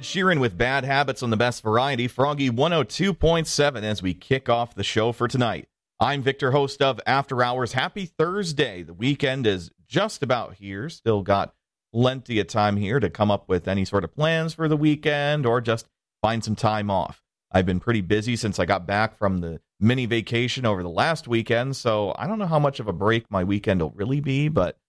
Sheeran with Bad Habits on the Best Variety, Froggy 102.7 as we kick off the show for tonight. I'm Victor, host of After Hours. Happy Thursday. The weekend is just about here. Still got plenty of time here to come up with any sort of plans for the weekend or just find some time off. I've been pretty busy since I got back from the mini vacation over the last weekend, so I don't know how much of a break my weekend will really be, but